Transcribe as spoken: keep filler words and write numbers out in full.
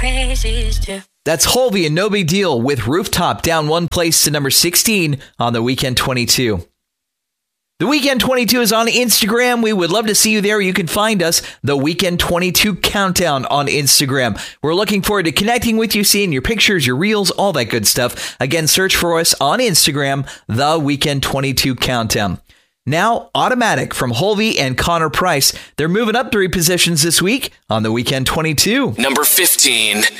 crazies too. That's Holvey and No Big Deal with Rooftop, down one place to number sixteen on the Weekend twenty-two. The Weekend twenty-two is on Instagram. We would love to see you there. You can find us, the Weekend twenty-two Countdown on Instagram. We're looking forward to connecting with you, seeing your pictures, your reels, all that good stuff. Again, search for us on Instagram, the Weekend twenty-two Countdown. Now, Automatic from Holvey and Connor Price. They're moving up three positions this week on the Weekend twenty-two. Number fifteen.